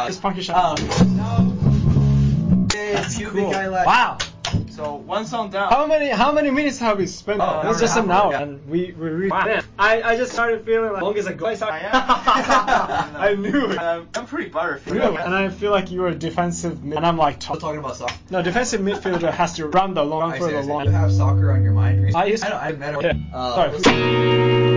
It's funky shot. It's Cool. Wow. So one song down. How many minutes have we spent? It's just an hour, and we really. Man, I just started feeling like long as a go. I knew it. I'm pretty butterfield. Really? And I feel like you are defensive mid, and I'm like top. Talking about soccer. No, defensive midfielder has to run the long for the long. You have soccer on your mind. I used. I met Yeah. Sorry.